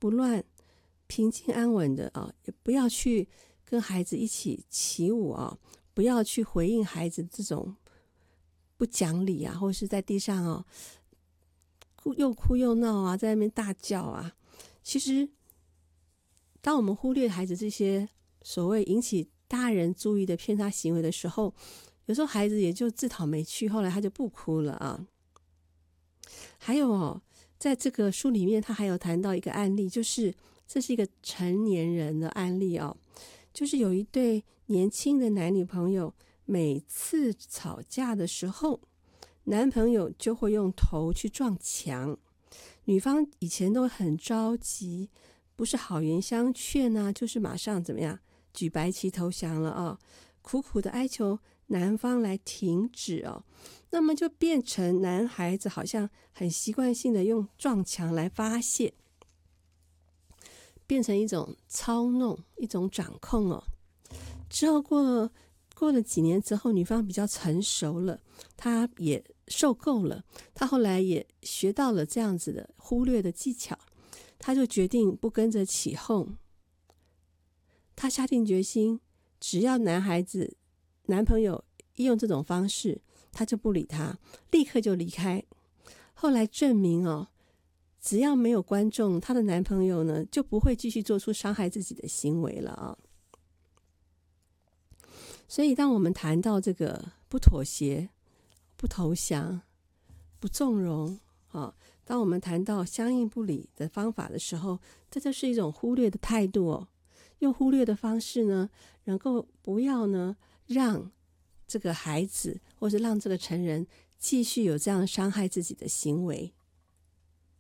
不乱，平静安稳的也不要去跟孩子一起起舞不要去回应孩子这种不讲理或是在地上又哭又闹在那边大叫其实当我们忽略孩子这些所谓引起大人注意的偏差行为的时候，有时候孩子也就自讨没趣，后来他就不哭了还有在这个书里面他还有谈到一个案例，就是这是一个成年人的案例就是有一对年轻的男女朋友，每次吵架的时候，男朋友就会用头去撞墙，女方以前都很着急，不是好言相劝就是马上怎么样举白旗投降了苦苦的哀求男方来停止那么就变成男孩子好像很习惯性的用撞墙来发泄，变成一种操弄，一种掌控之后过了几年之后，女方比较成熟了，她也受够了，她后来也学到了这样子的忽略的技巧，她就决定不跟着起哄。她下定决心，只要男朋友一用这种方式，她就不理他，立刻就离开。后来证明只要没有观众，她的男朋友呢就不会继续做出伤害自己的行为了所以当我们谈到这个不妥协、不投降、不纵容当我们谈到相应不理的方法的时候，这就是一种忽略的态度用忽略的方式呢，能够不要呢让这个孩子或是让这个成人继续有这样伤害自己的行为